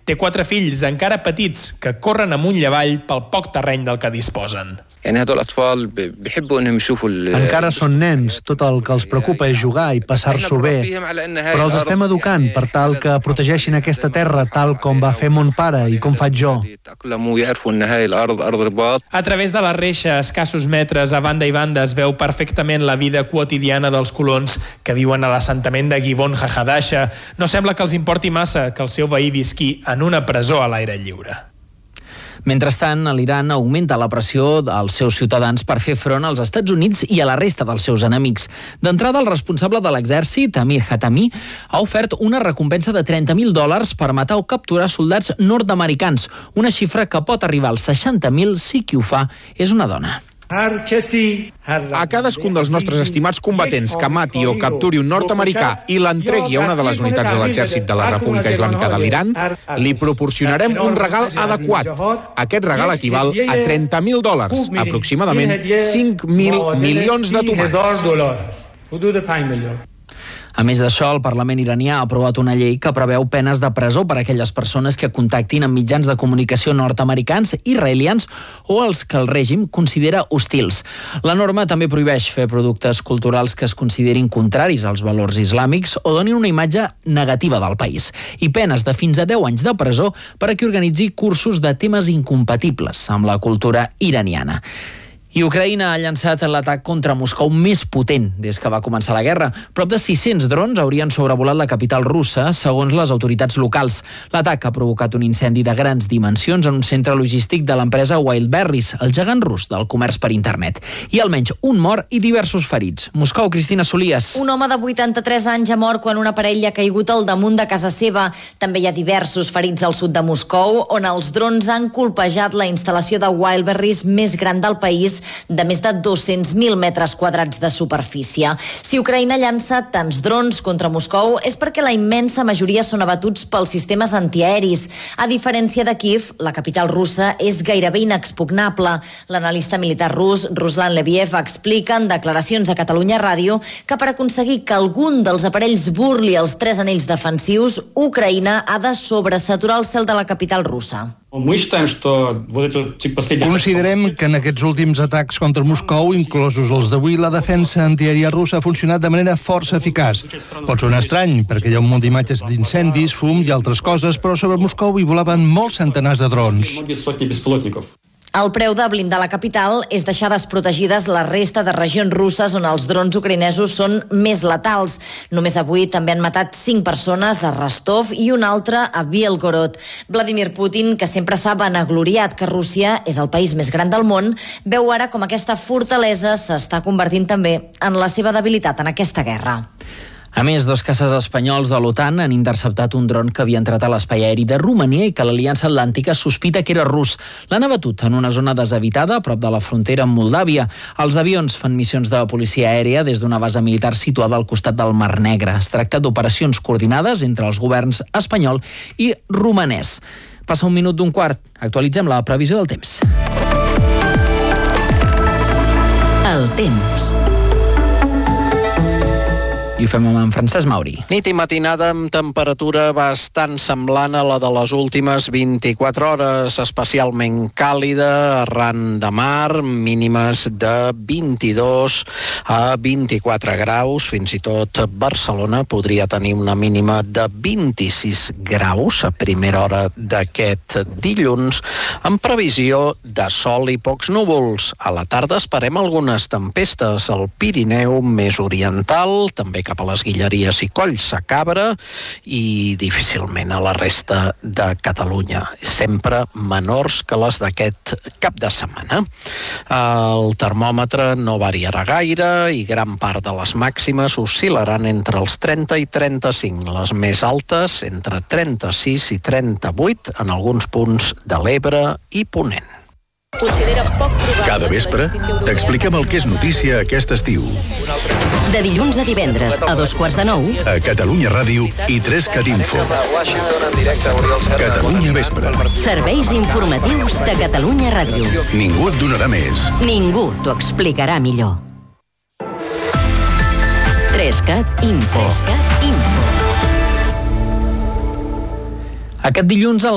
Té 4 fills, encara petits, que corren amunt i avall pel poc terreny del que disposen. Encara són nens, tot el que els preocupa és jugar i passar-s'ho bé, però els estem educant per tal que protegeixin aquesta terra tal com va fer mon pare i com faig jo. A través de la reixa, a escassos metres a banda i banda, es veu perfectament la vida quotidiana dels colons que viuen a l'assentament de Givon Hahadasha. No sembla que els importi massa que el seu veí visqui en una presó a l'aire lliure. Mentrestant, a l'Iran augmenta la pressió dels seus ciutadans per fer front als Estats Units i a la resta dels seus enemics. D'entrada, el responsable de l'exèrcit, Amir Hatami, ha ofert una recompensa de $30.000 per matar o capturar soldats nord-americans, una xifra que pot arribar als 60.000 si qui ho fa és una dona. A cadascun dels nostres estimats combatents que mati o capturi un nord-americà i l'entregui a una de les unitats de l'exèrcit de la República Islàmica de l'Iran, li proporcionarem un regal adequat. Aquest regal equival a $30.000, aproximadament 5.000 milions de tomàquets. A més d'això, el Parlament iranià ha aprovat una llei que preveu penes de presó per a aquelles persones que contactin amb mitjans de comunicació nord-americans, israelians o els que el règim considera hostils. La norma també prohibeix fer productes culturals que es considerin contraris als valors islàmics o donin una imatge negativa del país. I penes de fins a 10 anys de presó per a qui organitzi cursos de temes incompatibles amb la cultura iraniana. I Ucraïna ha llançat l'atac contra Moscou més potent des que va començar la guerra. Prop de 600 drons haurien sobrevolat la capital russa, segons les autoritats locals. L'atac ha provocat un incendi de grans dimensions en un centre logístic de l'empresa Wildberries, el gegant rus del comerç per internet. I almenys un mort i diversos ferits. Moscou, Cristina Solies. Un home de 83 anys ha mort quan un aparell ha caigut al damunt de casa seva. També hi ha diversos ferits al sud de Moscou, on els drons han colpejat la instal·lació de Wildberries més gran del país, de més de 200.000 metres quadrats de superfície. Si Ucraïna llança tants drons contra Moscou és perquè la immensa majoria són abatuts pels sistemes antiaeris. A diferència de Kíev, la capital russa és gairebé inexpugnable. L'analista militar rus, Ruslan Leviev, explica en declaracions a Catalunya Ràdio que per aconseguir que algun dels aparells burli els 3 anells defensius, Ucraïna ha de sobresaturar el cel de la capital russa. Considerem que en aquests últims atacs contra Moscou, inclosos els d'avui, la defensa antiaèria russa ha funcionat de manera força eficaç. Pot sonar estrany, perquè hi ha un munt d'imatges d'incendis, fum i altres coses, però sobre Moscou hi volaven molts centenars de drons. El preu de blindar la capital és deixar desprotegides la resta de regions russes on els drons ucraïnesos són més letals. Només avui també han matat 5 persones a Rostov i una altra a Belgorod. Vladimir Putin, que sempre s'ha vanagloriat que Rússia és el país més gran del món, veu ara com aquesta fortalesa s'està convertint també en la seva debilitat en aquesta guerra. A més, 2 caces espanyols de l'OTAN han interceptat un dron que havia entrat a l'espai aeri de Romania i que l'Aliança Atlàntica sospita que era rus. L'han abatut en una zona deshabitada a prop de la frontera amb Moldàvia. Els avions fan missions de policia aèria des d'una base militar situada al costat del Mar Negre. Es tracta d'operacions coordinades entre els governs espanyol i romanès. Passa 1:01. Actualitzem la previsió del temps. El temps. I ho fem amb en Francesc Mauri. Nit i matinada amb temperatura bastant semblant a la de les últimes 24 hores, especialment càlida, arran de mar, mínimes de 22 a 24 graus, fins i tot Barcelona podria tenir una mínima de 26 graus a primera hora d'aquest dilluns, amb previsió de sol i pocs núvols. A la tarda esperem algunes tempestes al Pirineu més oriental, també cap a les Guilleries i Colls a Cabra i difícilment a la resta de Catalunya, sempre menors que les d'aquest cap de setmana. El termòmetre no variarà gaire i gran part de les màximes oscil·laran entre els 30 i 35, les més altes entre 36 i 38 en alguns punts de l'Ebre i Ponent. Cada vespre t'expliquem el que és notícia aquest estiu. De dilluns a divendres a 9:15 a Catalunya Ràdio i 3CAT Info. Catalunya Vespre. Serveis informatius de Catalunya Ràdio. Ningú et donarà més. Ningú t'ho explicarà millor. 3CAT Info. Aquest dilluns